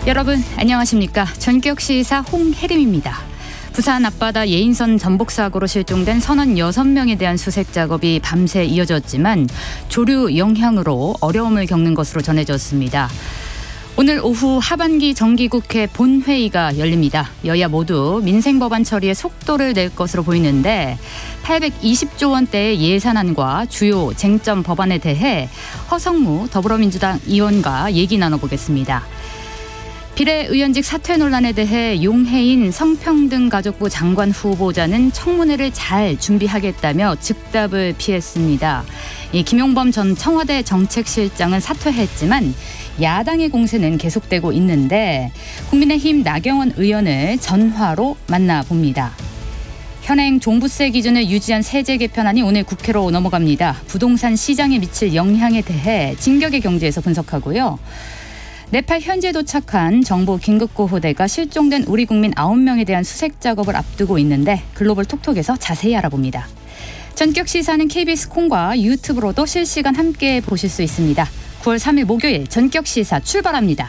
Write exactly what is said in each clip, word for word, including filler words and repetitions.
여러분 안녕하십니까. 전격시사 홍혜림입니다. 부산 앞바다 예인선 전복사고로 실종된 선원 여섯 명에 대한 수색 작업이 밤새 이어졌지만 조류 영향으로 어려움을 겪는 것으로 전해졌습니다. 오늘 오후 하반기 정기국회 본회의가 열립니다. 여야 모두 민생법안 처리에 속도를 낼 것으로 보이는데 팔백이십조 원대의 예산안과 주요 쟁점 법안에 대해 허성무 더불어민주당 의원과 얘기 나눠보겠습니다. 비례의원직 사퇴 논란에 대해 용해인 성평등가족부 장관 후보자는 청문회를 잘 준비하겠다며 즉답을 피했습니다. 이 김용범 전 청와대 정책실장은 사퇴했지만 야당의 공세는 계속되고 있는데 국민의힘 나경원 의원을 전화로 만나봅니다. 현행 종부세 기준을 유지한 세제 개편안이 오늘 국회로 넘어갑니다. 부동산 시장에 미칠 영향에 대해 진격의 경제에서 분석하고요. 네팔 현지에 도착한 정부 긴급구호대가 실종된 우리 국민 아홉 명에 대한 수색 작업을 앞두고 있는데 글로벌 톡톡에서 자세히 알아봅니다. 전격 시사는 케이비에스 콩과 유튜브로도 실시간 함께 보실 수 있습니다. 구월 삼일 목요일 전격 시사 출발합니다.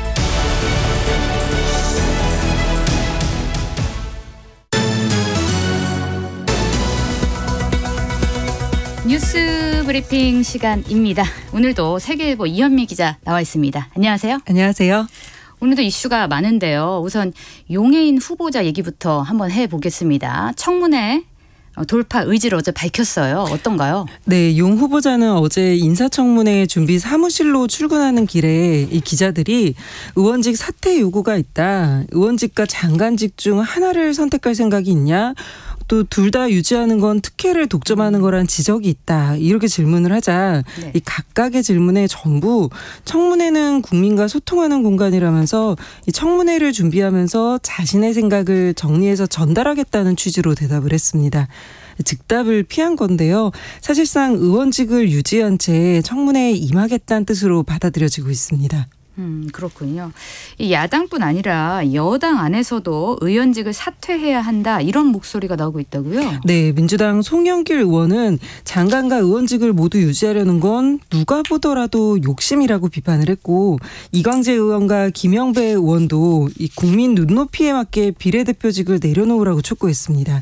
뉴스 브리핑 시간입니다. 오늘도 세계일보 이현미 기자 나와 있습니다. 안녕하세요. 안녕하세요. 오늘도 이슈가 많은데요. 우선 용해인 후보자 얘기부터 한번 해보겠습니다. 청문회 돌파 의지를 어제 밝혔어요. 어떤가요? 네, 용 후보자는 어제 인사청문회 준비 사무실로 출근하는 길에 이 기자들이 의원직 사퇴 요구가 있다. 의원직과 장관직 중 하나를 선택할 생각이 있냐? 또 둘 다 유지하는 건 특혜를 독점하는 거란 지적이 있다. 이렇게 질문을 하자 네. 이 각각의 질문에 전부 청문회는 국민과 소통하는 공간이라면서 이 청문회를 준비하면서 자신의 생각을 정리해서 전달하겠다는 취지로 대답을 했습니다. 즉답을 피한 건데요. 사실상 의원직을 유지한 채 청문회에 임하겠다는 뜻으로 받아들여지고 있습니다. 음, 그렇군요. 이 야당뿐 아니라 여당 안에서도 의원직을 사퇴해야 한다 이런 목소리가 나오고 있다고요? 네, 민주당 송영길 의원은 장관과 의원직을 모두 유지하려는 건 누가 보더라도 욕심이라고 비판을 했고 이광재 의원과 김영배 의원도 이 국민 눈높이에 맞게 비례대표직을 내려놓으라고 촉구했습니다.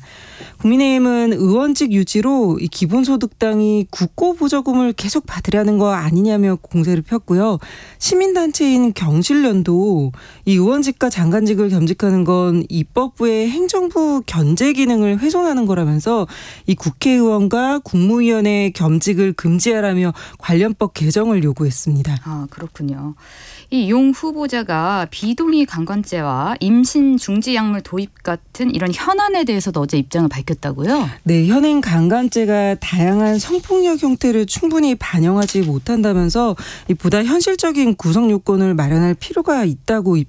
국민의힘은 의원직 유지로 이 기본소득당이 국고보조금을 계속 받으려는 거 아니냐며 공세를 폈고요. 시민단체인 경실련도 이 의원직과 장관직을 겸직하는 건 입법부의 행정부 견제 기능을 훼손하는 거라면서 이 국회의원과 국무위원의 겸직을 금지하라며 관련법 개정을 요구했습니다. 아, 그렇군요. 이 용 후보자가 비동의 강간죄와 임신 중지 약물 도입 같은 이런 현안에 대해서도 어제 입장을 밝혔다고요? 네, 현행 강간죄가 다양한 성폭력 형태를 충분히 반영하지 못한다면서 보다 현실적인 구성 요건을 마련할 필요가 있다고